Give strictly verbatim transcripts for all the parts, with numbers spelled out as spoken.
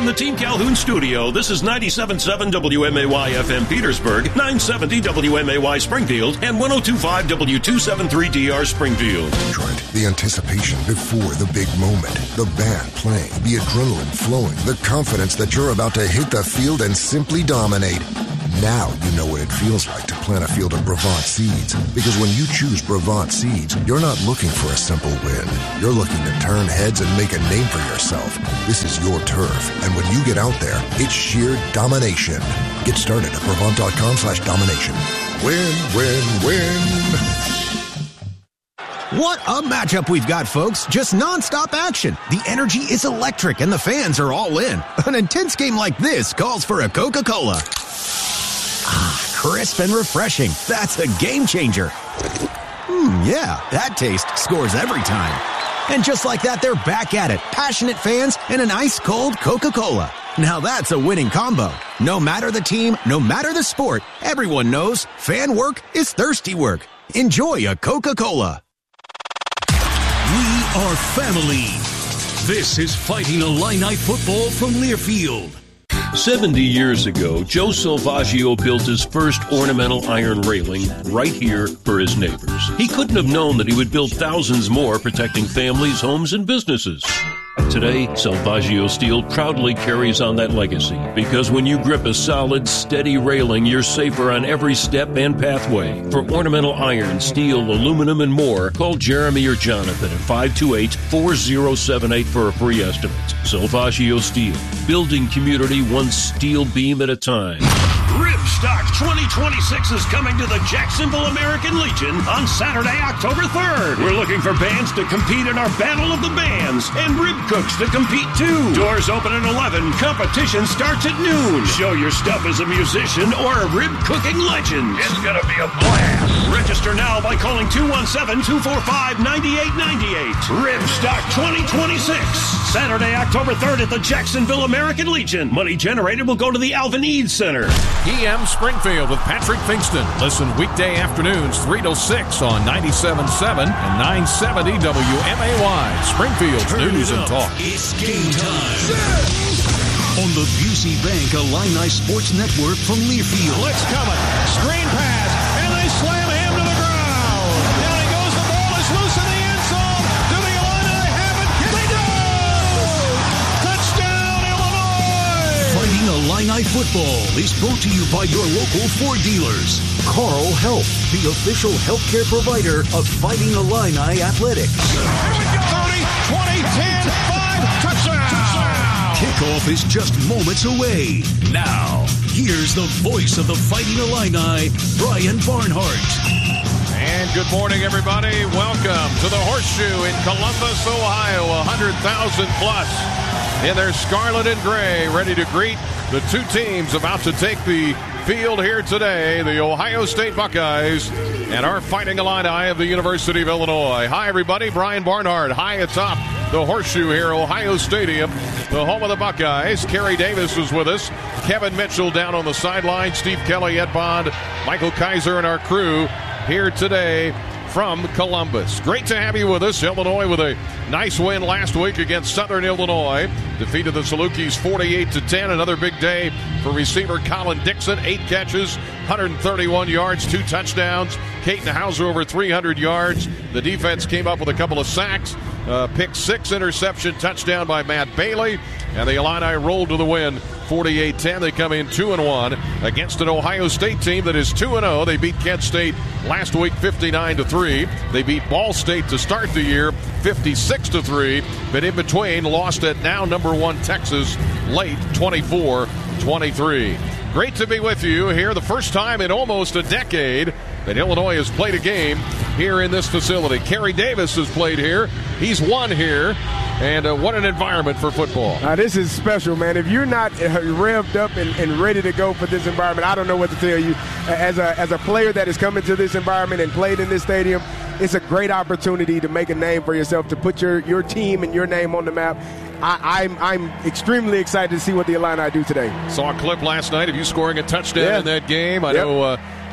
From the Team Calhoun studio, this is ninety-seven point seven W M A Y F M Petersburg, nine seventy W M A Y Springfield, and one oh two point five W two seventy-three D R Springfield. Trent, the anticipation before the big moment, the band playing, the adrenaline flowing, the confidence that you're about to hit the field and simply dominate. Now you know what it feels like to plant a field of Brevant seeds. Because when you choose Brevant seeds, you're not looking for a simple win. You're looking to turn heads and make a name for yourself. This is your turf. And when you get out there, it's sheer domination. Get started at Brevant.com slash domination. Win, win, win. What a matchup we've got, folks. Just nonstop action. The energy is electric and the fans are all in. An intense game like this calls for a Coca-Cola. Ah, crisp and refreshing. That's a game changer. Hmm, yeah, that taste scores every time. And just like that, they're back at it. Passionate fans and an ice-cold Coca-Cola. Now that's a winning combo. No matter the team, no matter the sport, everyone knows fan work is thirsty work. Enjoy a Coca-Cola. We are family. This is Fighting Illini football from Learfield. seventy years ago, Joe Salvaggio built his first ornamental iron railing right here for his neighbors. He couldn't have known that he would build thousands more protecting families, homes, and businesses. Today, Salvaggio Steel proudly carries on that legacy because when you grip a solid, steady railing, you're safer on every step and pathway. For ornamental iron, steel, aluminum, and more, call Jeremy or Jonathan at five two eight, four oh seven eight for a free estimate. Salvaggio Steel, building community one steel beam at a time. Ribstock twenty twenty-six is coming to the Jacksonville American Legion on Saturday, October third. We're looking for bands to compete in our Battle of the Bands and rib cooks to compete too. Doors open at eleven. Competition starts at noon. Show your stuff as a musician or a rib cooking legend. It's gonna be a blast. Register now by calling two one seven, two four five, nine eight nine eight. Ribstock twenty twenty-six. Saturday, October third at the Jacksonville American Legion. Money generated will go to the Alvin Eads Center. P M Springfield with Patrick Fingston. Listen weekday afternoons three to six on ninety-seven point seven and nine seventy W M A Y. Springfield's Turn News and Talk. It's game time. On the Busey Bank Illini Sports Network from Learfield. Blitz coming. Screen pass. And they slam him to the ground. Down he goes. The ball is loose in the end zone. Do the Illini have it? They do! Touchdown, Illinois! Fighting Illini football is brought to you by your local Ford dealers. Carl Health, the official healthcare provider of Fighting Illini Athletics. Here we go. thirty, twenty, ten, five, touchdown! touchdown! Kickoff is just moments away. Now, here's the voice of the Fighting Illini, Brian Barnhart. And good morning, everybody. Welcome to the Horseshoe in Columbus, Ohio. one hundred thousand plus in their scarlet and gray, ready to greet the two teams about to take the field here today, the Ohio State Buckeyes and our Fighting Illini of the University of Illinois. Hi, everybody. Brian Barnhart, high atop the Horseshoe here, Ohio Stadium, the home of the Buckeyes. Kerry Davis is with us. Kevin Mitchell down on the sideline. Steve Kelly, Ed Bond, Michael Kaiser, and our crew here today from Columbus. Great to have you with us. Illinois with a nice win last week against Southern Illinois. Defeated the Salukis forty-eight to ten. Another big day for receiver Colin Dixon. Eight catches, one hundred thirty-one yards, two touchdowns. Caton Hauser over three hundred yards. The defense came up with a couple of sacks. Uh, pick six, interception, touchdown by Matt Bailey. And the Illini rolled to the win forty-eight ten. They come in two and one against an Ohio State team that is two and oh. They beat Kent State last week fifty-nine to three. They beat Ball State to start the year fifty-six to three. But in between, lost at now number one Texas late twenty-four twenty-three. Great to be with you here. The first time in almost a decade that Illinois has played a game here in this facility. Kerry Davis has played here. He's won here. And uh, what an environment for football. Uh, this is special, man. If you're not uh, revved up and, and ready to go for this environment, I don't know what to tell you. As a, as a player that has come into this environment and played in this stadium, it's a great opportunity to make a name for yourself, to put your, your team and your name on the map. I, I'm I'm extremely excited to see what the Illini do today. Saw a clip last night of you scoring a touchdown yeah. in that game. I yep. know uh,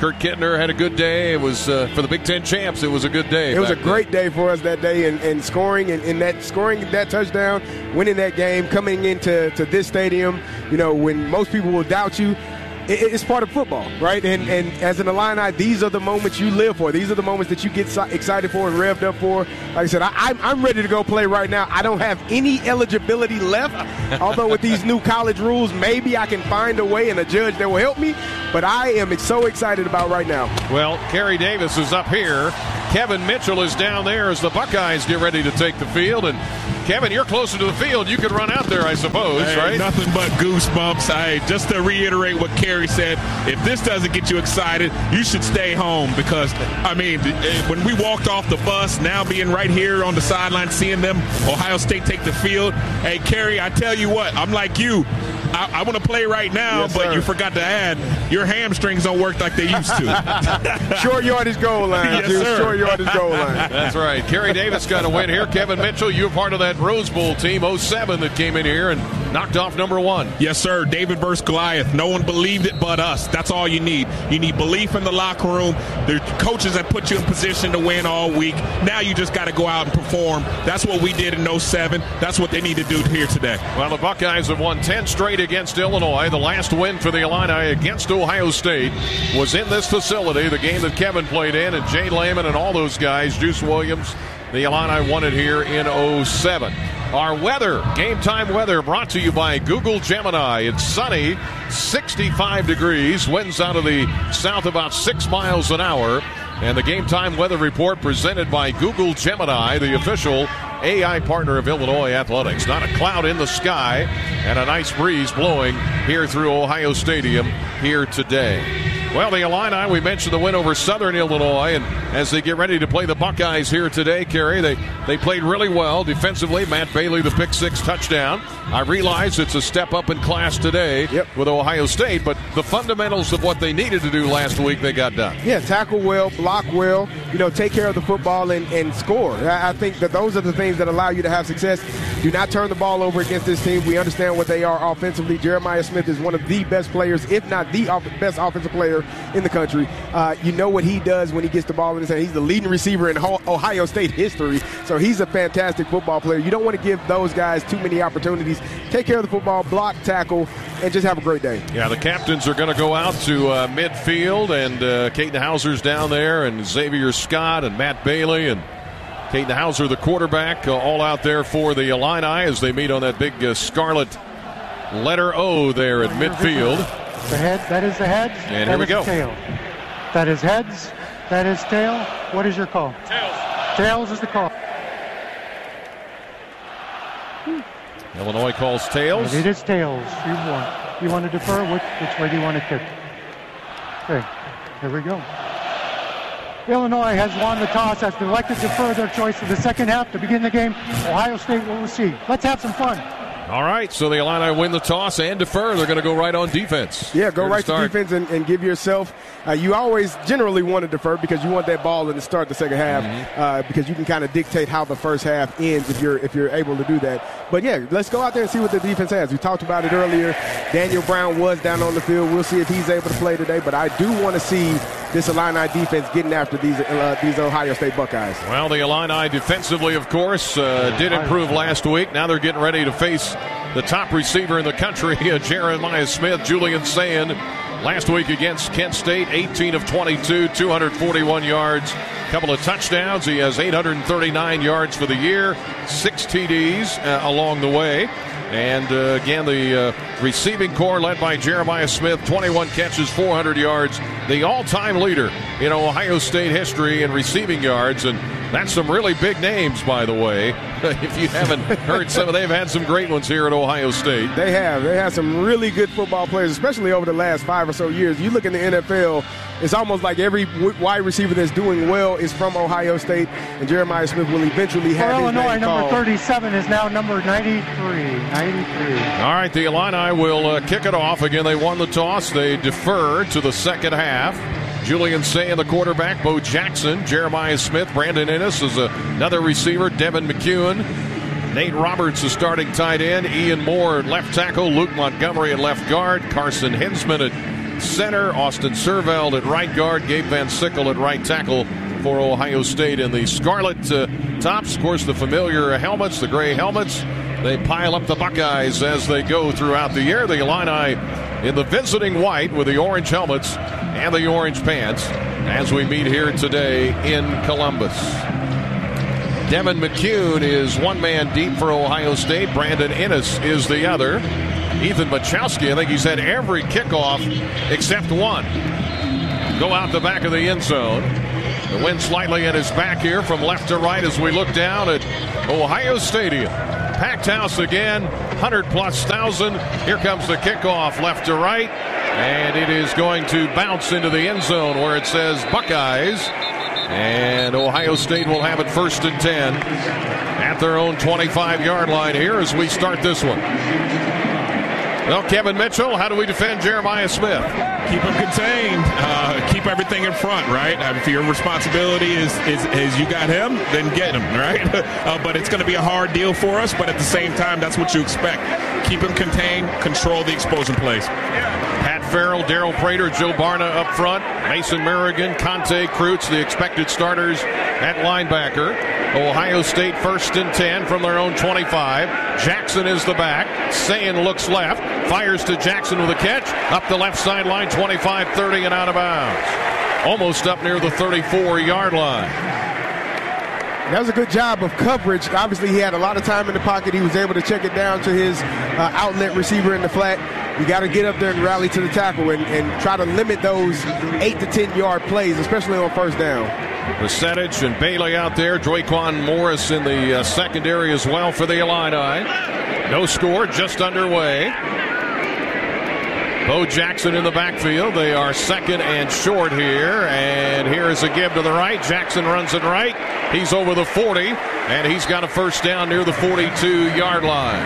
Kurt Kittner had a good day. It was uh, for the Big Ten champs. It was a good day. It was a then. great day for us that day, and, and scoring and, and that scoring that touchdown, winning that game, coming into to this stadium. You know, when most people will doubt you, it, it's part of football, right? And and as an Illini, these are the moments you live for. These are the moments that you get so excited for and revved up for. Like I said, I, I'm, I'm ready to go play right now. I don't have any eligibility left, although with these new college rules, maybe I can find a way and a judge that will help me. But I am so excited about right now. Well, Kerry Davis is up here. Kevin Mitchell is down there as the Buckeyes get ready to take the field. And Kevin, you're closer to the field. You could run out there, I suppose, hey, right? Nothing but goosebumps. Hey, just to reiterate what Kerry said, if this doesn't get you excited, you should stay home because, I mean, when we walked off the bus, now being right here on the sideline, seeing them, Ohio State take the field. Hey, Kerry, I tell you what, I'm like you. I, I want to play right now, yes, but sir. you forgot to add your hamstrings don't work like they used to. Short yardage goal line, yes, dude. Sir. Short yardage goal line. That's right. Kerry Davis got a win here. Kevin Mitchell, you're part of that Rose Bowl team, oh seven, that came in here and knocked off number one. Yes, sir. David versus Goliath. No one believed it but us. That's all you need. You need belief in the locker room. The coaches that put you in position to win all week. Now you just got to go out and perform. That's what we did in oh seven. That's what they need to do here today. Well, the Buckeyes have won ten straight against Illinois. The last win for the Illini against Ohio State was in this facility, the game that Kevin played in, and Jay Lehman and all those guys, Juice Williams. The Illini won it here in oh seven. Our weather, game time weather, brought to you by Google Gemini. It's sunny, sixty-five degrees, winds out of the south about six miles an hour. And the game time weather report presented by Google Gemini, the official A I partner of Illinois Athletics. Not a cloud in the sky and a nice breeze blowing here through Ohio Stadium here today. Well, the Illini, we mentioned the win over Southern Illinois, and as they get ready to play the Buckeyes here today, Kerry, they, they played really well defensively. Matt Bailey, the pick six touchdown. I realize it's a step up in class today yep. with Ohio State, but the fundamentals of what they needed to do last week, they got done. Yeah, tackle well, block well, you know, take care of the football and, and score. I, I think that those are the things that allow you to have success. Do not turn the ball over against this team. We understand what they are offensively. Jeremiah Smith is one of the best players, if not the off- best offensive player in the country. Uh, you know what he does when he gets the ball in his hand. He's the leading receiver in Ohio State history, so he's a fantastic football player. You don't want to give those guys too many opportunities. Take care of the football, block, tackle, and just have a great day. Yeah, the captains are going to go out to uh, midfield, and uh, Caden Hauser's down there, and Xavier Scott and Matt Bailey, and Caden Hauser, the quarterback, uh, all out there for the Illini as they meet on that big uh, scarlet letter O there at midfield. The head, that is the head. And here we go. Tail. That is heads. That is tail. What is your call? Tails. Tails is the call. Illinois calls tails. It is tails. You want. You want to defer? Which, which way do you want to kick? Okay. Here we go. Illinois has won the toss, has elected to defer their choice for the second half to begin the game. Ohio State will receive. Let's have some fun. All right, so the Illini win the toss and defer. They're going to go right on defense. Yeah, go Here right to, to defense and, and give yourself. Uh, you always generally want to defer because you want that ball in the start the second half mm-hmm. uh, because you can kind of dictate how the first half ends if you're if you're able to do that. But yeah, let's go out there and see what the defense has. We talked about it earlier. Daniel Brown was down on the field. We'll see if he's able to play today. But I do want to see this Illini defense getting after these uh, these Ohio State Buckeyes. Well, the Illini defensively, of course, uh, did improve last week. Now they're getting ready to face the top receiver in the country, uh, Jeremiah Smith. Julian Sand last week against Kent State, eighteen of twenty-two, two hundred forty-one yards, a couple of touchdowns. He has eight hundred thirty-nine yards for the year, six T Ds uh, along the way. And uh, again, the uh, receiving core led by Jeremiah Smith, twenty-one catches, four hundred yards, the all-time leader in Ohio State history in receiving yards. And that's some really big names, by the way. If you haven't heard some, they've had some great ones here at Ohio State. They have. They have some really good football players, especially over the last five or so years. You look in the N F L, it's almost like every wide receiver that's doing well is from Ohio State, and Jeremiah Smith will eventually have For his Illinois, name number called. thirty-seven is now number ninety-three. ninety-three. All right, the Illini will uh, kick it off. Again, they won the toss. They defer to the second half. Julian Say, the quarterback, Bo Jackson, Jeremiah Smith, Brandon Ennis is another receiver, Devin McEwen, Nate Roberts, the starting tight end, Ian Moore at left tackle, Luke Montgomery at left guard, Carson Hinsman at center, Austin Serveld at right guard, Gabe Van Sickle at right tackle for Ohio State. In the scarlet uh, tops, of course, the familiar helmets, the gray helmets. They pile up the Buckeyes as they go throughout the year. The Illini in the visiting white with the orange helmets and the orange pants as we meet here today in Columbus. Devin McCune is one man deep for Ohio State. Brandon Ennis is the other. Ethan Machowski, I think he's had every kickoff except one go out the back of the end zone. The wind slightly at his back here from left to right as we look down at Ohio Stadium. Packed house again, one hundred plus thousand. Here comes the kickoff left to right, and it is going to bounce into the end zone where it says Buckeyes, and Ohio State will have it first and ten at their own twenty-five yard line here as we start this one. Well, Kevin Mitchell, how do we defend Jeremiah Smith? Keep him contained. Uh, keep everything in front, right? Uh, if your responsibility is, is, is you got him, then get him, right? uh, but it's going to be a hard deal for us, but at the same time, that's what you expect. Keep him contained, control the exposing plays. Pat Farrell, Daryl Prater, Joe Barna up front, Mason Merrigan, Conte Kreutz, the expected starters at linebacker. Ohio State first and ten from their own twenty-five. Jackson is the back. Sayin looks left. Fires to Jackson with a catch. Up the left sideline, twenty-five thirty and out of bounds. Almost up near the thirty-four yard line. That was a good job of coverage. Obviously, he had a lot of time in the pocket. He was able to check it down to his uh, outlet receiver in the flat. You got to get up there and rally to the tackle and, and try to limit those eight to ten yard plays, especially on first down. Percentage and Bailey out there. Draquan Morris in the uh, secondary as well for the Illini. No score, just underway. Bo Jackson in the backfield. They are second and short here. And here is a give to the right. Jackson runs it right. He's over the forty. And he's got a first down near the forty-two yard line.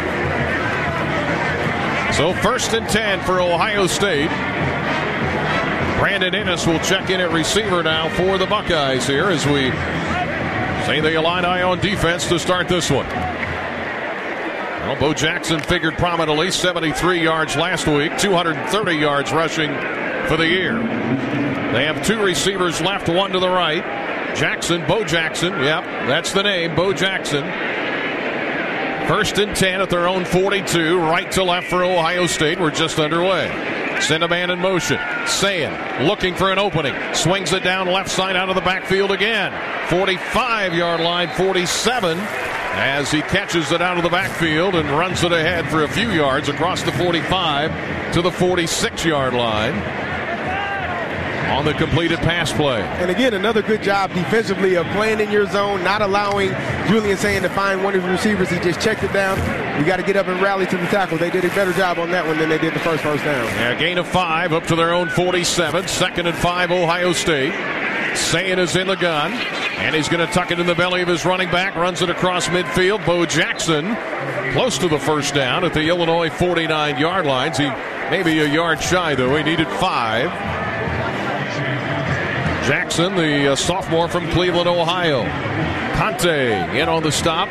So first and ten for Ohio State. Brandon Ennis will check in at receiver now for the Buckeyes here as we say the Illini on defense to start this one. Well, Bo Jackson figured prominently, seventy-three yards last week, two hundred thirty yards rushing for the year. They have two receivers left, one to the right. Jackson, Bo Jackson, yep, that's the name, Bo Jackson. First and ten at their own forty-two, right to left for Ohio State. We're just underway. Send a man in motion. Sayin looking for an opening. Swings it down left side out of the backfield again. forty-five yard line, forty-seven. As he catches it out of the backfield and runs it ahead for a few yards across the forty-five to the forty-six yard line on the completed pass play. And again, another good job defensively of playing in your zone, not allowing Julian Sayin to find one of the receivers. He just checked it down. You got to get up and rally to the tackle. They did a better job on that one than they did the first first down. Yeah, gain of five up to their own forty-seven. Second and five, Ohio State. Sayin is in the gun, and he's going to tuck it in the belly of his running back. Runs it across midfield. Bo Jackson close to the first down at the Illinois forty-nine yard lines. He maybe a yard shy, though. He needed five. Jackson, the uh, sophomore from Cleveland, Ohio. Conte in on the stop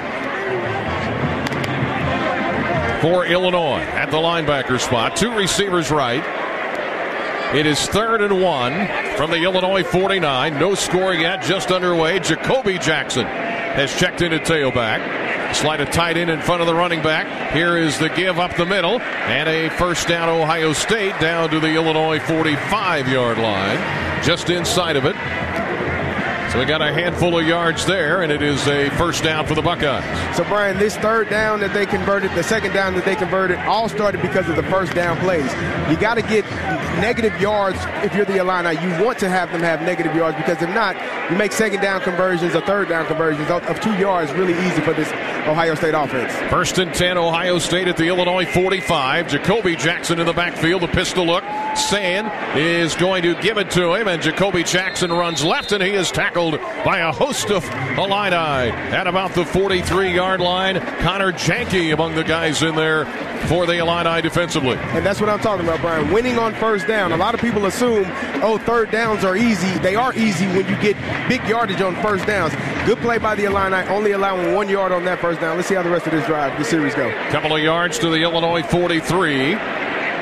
for Illinois at the linebacker spot. Two receivers right. It is third and one from the Illinois forty-nine. No score yet, just underway. Jacoby Jackson has checked in at tailback. Slide a tight end in front of the running back. Here is the give up the middle. And a first down Ohio State down to the Illinois forty-five yard line. Just inside of it. So we got a handful of yards there, and it is a first down for the Buckeyes. So, Brian, this third down that they converted, the second down that they converted, all started because of the first down plays. You got to get negative yards if you're the Illini. You want to have them have negative yards because if not, you make second down conversions or third down conversions of two yards really easy for this Ohio State offense. First and ten, Ohio State at the Illinois forty-five. Jacoby Jackson in the backfield, a pistol look. Sayin is going to give it to him, and Jacoby Jackson runs left, and he is tackled by a host of Illini at about the forty-three yard line. Connor Janke among the guys in there for the Illini defensively. And that's what I'm talking about, Brian. Winning on first down. A lot of people assume, oh, third downs are easy. They are easy when you get big yardage on first downs. Good play by the Illini, only allowing one yard on that first down. Let's see how the rest of this drive, this series go. Couple of yards to the Illinois forty-three.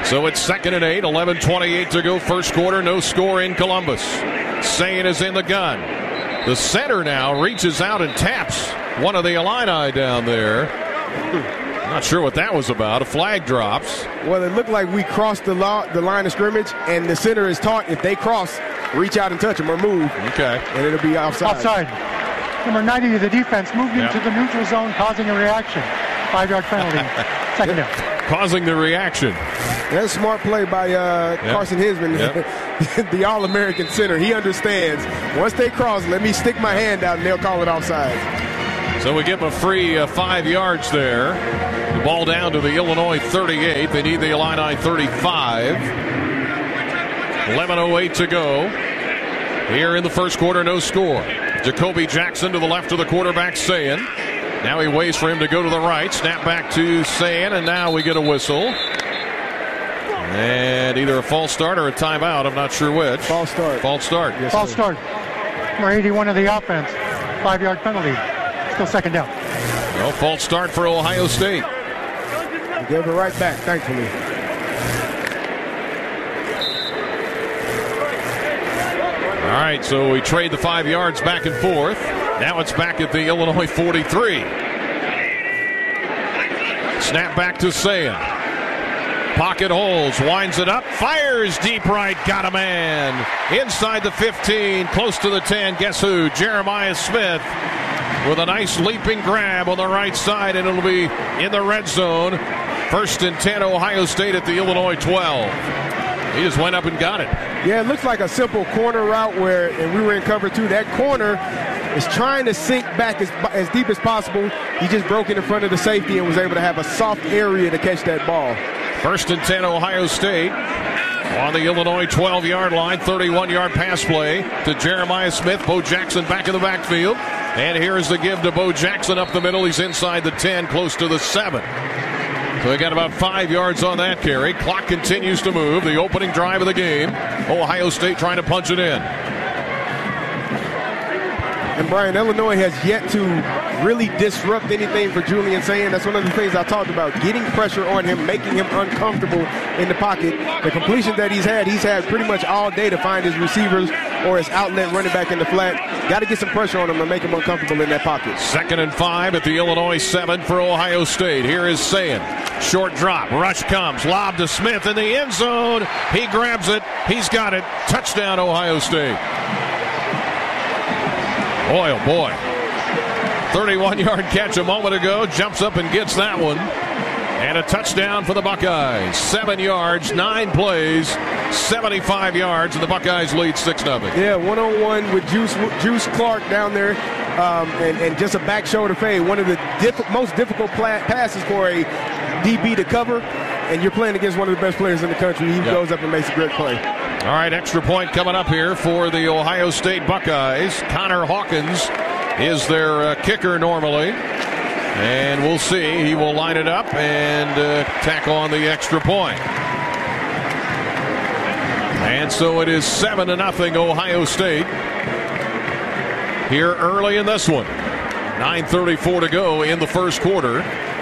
So it's second and eight, eleven twenty-eight to go, first quarter, no score in Columbus. Sayin is in the gun. The center now reaches out and taps one of the Illini down there. Not sure what that was about. A flag drops. Well, it looked like we crossed the, law, the line of scrimmage, and the center is taught if they cross, reach out and touch them or move. Okay. And it'll be offside. Offside. Number ninety of the defense moved Yep. into the neutral zone, causing a reaction. Five-yard penalty. Second down. Causing the reaction. That's a smart play by uh, Yep. Carson Hisman, Yep. the All-American center. He understands. Once they cross, let me stick my hand out, and they'll call it offside. So we give them a free uh, five yards there. The ball down to the Illinois thirty-eight. They need the Illini thirty-five. eleven oh eight to go. Here in the first quarter, no score. Jacoby Jackson to the left of the quarterback, Sayin. Now he waits for him to go to the right. Snap back to Sayin, and now we get a whistle. And either a false start or a timeout. I'm not sure which. False start. False start. Yes, False sir. start. Number eighty-one of the offense. Five-yard penalty. Still second down. No false start for Ohio State. He gave it right back, thankfully. All right, so we trade the five yards back and forth. Now it's back at the Illinois forty-three. Snap back to Sayin. Pocket holds, winds it up, fires deep right, got a man. Inside the fifteen, close to the ten. Guess who? Jeremiah Smith with a nice leaping grab on the right side, and it'll be in the red zone. First and ten, Ohio State at the Illinois twelve. He just went up and got it. Yeah, it looks like a simple corner route where, and we were in cover two, that corner is trying to sink back as, as deep as possible. He just broke in front of the safety and was able to have a soft area to catch that ball. First and ten, Ohio State on the Illinois twelve-yard line. thirty-one-yard pass play to Jeremiah Smith. Bo Jackson back in the backfield. And here is the give to Bo Jackson up the middle. He's inside the ten, close to the seven. So they got about five yards on that carry. Clock continues to move. The opening drive of the game. Ohio State trying to punch it in. And Brian, Illinois has yet to really disrupt anything for Julian Sayin. That's one of the things I talked about. Getting pressure on him, making him uncomfortable in the pocket. The completion that he's had, he's had pretty much all day to find his receivers or his outlet running back in the flat. Got to get some pressure on him and make him uncomfortable in that pocket. Second and five at the Illinois seven for Ohio State. Here is Sayin. Short drop. Rush comes. Lob to Smith in the end zone. He grabs it. He's got it. Touchdown, Ohio State. Boy, oh boy. thirty-one-yard catch a moment ago. Jumps up and gets that one. And a touchdown for the Buckeyes. Seven yards, nine plays, seventy-five yards, and the Buckeyes lead six nothing. Yeah, one-on-one with Juice, Juice Clark down there. Um, and, and just a back shoulder fade. One of the diff- most difficult pla- passes for a D B to cover. And you're playing against one of the best players in the country. He yep. goes up and makes a great play. All right, extra point coming up here for the Ohio State Buckeyes. Connor Hawkins is their uh, kicker normally. And we'll see. He will line it up and uh, tack on the extra point. And so it is seven to nothing Ohio State here early in this one. nine thirty-four to go in the first quarter.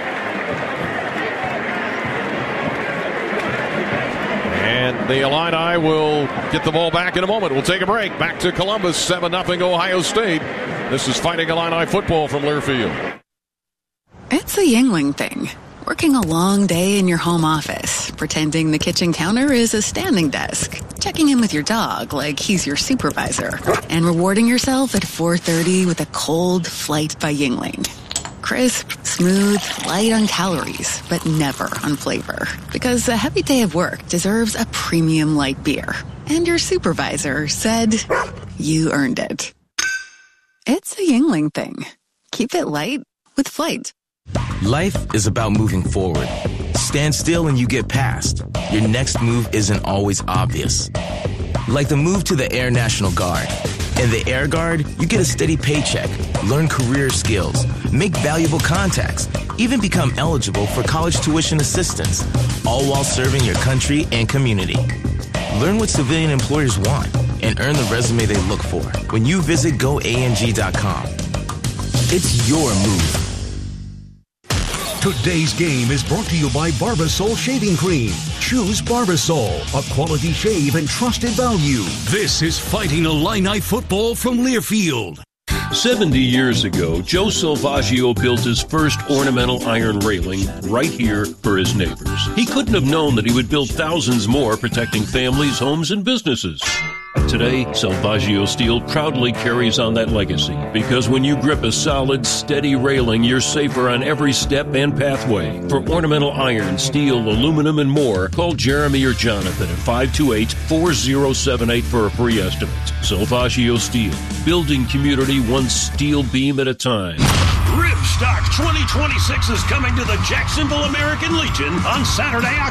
And the Illini will get the ball back in a moment. We'll take a break. Back to Columbus, seven nothing Ohio State. This is Fighting Illini football from Learfield. It's a Yingling thing. Working a long day in your home office, pretending the kitchen counter is a standing desk, checking in with your dog like he's your supervisor, and rewarding yourself at four thirty with a cold Flight by Yingling. Crisp, smooth, light on calories, but never on flavor. Because a heavy day of work deserves a premium light beer. And your supervisor said you earned it. It's a Yingling thing. Keep it light with Flight. Life is about moving forward. Stand still and you get past. Your next move isn't always obvious. Like the move to the Air National Guard. In the Air Guard, you get a steady paycheck, learn career skills, make valuable contacts, even become eligible for college tuition assistance, all while serving your country and community. Learn what civilian employers want and earn the resume they look for when you visit go A N G dot com. It's your move. Today's game is brought to you by Barbasol Shaving Cream. Choose Barbasol, a quality shave and trusted value. This is Fighting Illini football from Learfield. seventy years ago, Joe Salvaggio built his first ornamental iron railing right here for his neighbors. He couldn't have known that he would build thousands more, protecting families, homes, and businesses. Today, Salvaggio Steel proudly carries on that legacy, because when you grip a solid, steady railing, you're safer on every step and pathway. For ornamental iron, steel, aluminum, and more, call Jeremy or Jonathan at five two eight, four zero seven eight for a free estimate. Salvaggio Steel, building community one steel beam at a time. Ribstock twenty twenty-six is coming to the Jacksonville American Legion on Saturday, October